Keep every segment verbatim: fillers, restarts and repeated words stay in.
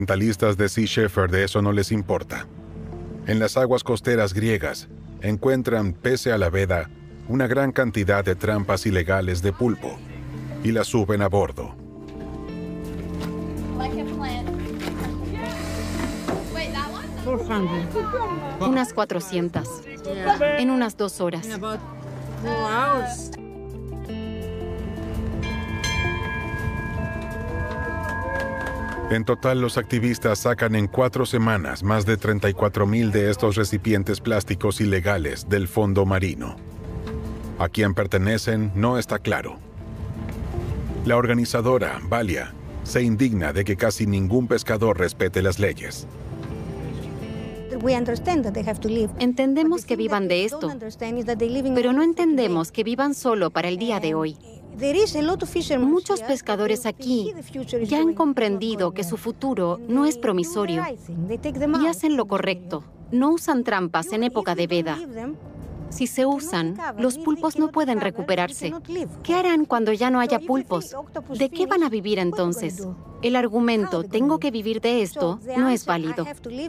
Ambientalistas de Sea Shepherd de eso no les importa. En las aguas costeras griegas encuentran, pese a la veda, una gran cantidad de trampas ilegales de pulpo y las suben a bordo. Unas cuatrocientas. En unas dos horas. En total, los activistas sacan en cuatro semanas más de treinta y cuatro mil de estos recipientes plásticos ilegales del fondo marino. A quién pertenecen no está claro. La organizadora, Valia, se indigna de que casi ningún pescador respete las leyes. Entendemos que vivan de esto, pero no entendemos que vivan solo para el día de hoy. Muchos pescadores aquí ya han comprendido que su futuro no es promisorio y hacen lo correcto. No usan trampas en época de veda. Si se usan, los pulpos no pueden recuperarse. ¿Qué harán cuando ya no haya pulpos? ¿De qué van a vivir entonces? El argumento «tengo que vivir de esto» no es válido.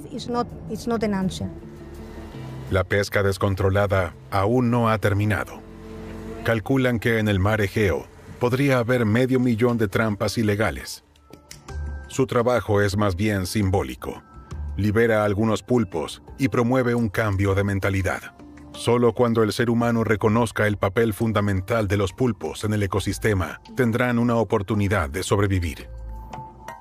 La pesca descontrolada aún no ha terminado. Calculan que en el mar Egeo podría haber medio millón de trampas ilegales. Su trabajo es más bien simbólico. Libera a algunos pulpos y promueve un cambio de mentalidad. Solo cuando el ser humano reconozca el papel fundamental de los pulpos en el ecosistema, tendrán una oportunidad de sobrevivir.